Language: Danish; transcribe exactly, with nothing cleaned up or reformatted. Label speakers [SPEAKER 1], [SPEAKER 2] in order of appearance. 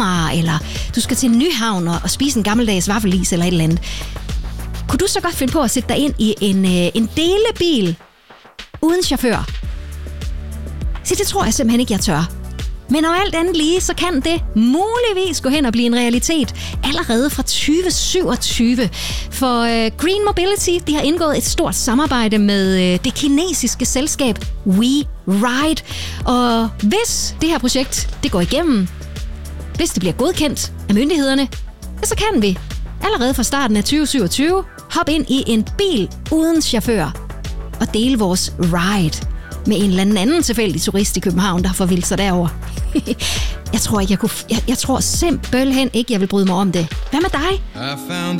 [SPEAKER 1] Amager, eller du skal til Nyhavn og, og spise en gammeldags vaffelis eller et eller andet. Kunne du så godt finde på at sætte dig ind i en, øh, en delebil uden chauffør? Så det tror jeg simpelthen ikke, jeg tør. Men om alt andet lige, så kan det muligvis gå hen og blive en realitet allerede fra tyve syvogtyve. For øh, Green Mobility, de har indgået et stort samarbejde med øh, det kinesiske selskab WeRide. Og hvis det her projekt det går igennem, hvis det bliver godkendt af myndighederne, ja, så kan vi allerede fra starten af tyve syvogtyve hoppe ind i en bil uden chauffør og dele vores ride med en eller anden tilfældig turist i København, der får vildt sig derover. Jeg tror ikke, jeg kunne... Jeg, jeg tror simpelthen ikke, jeg vil bryde mig om det. Hvad med dig?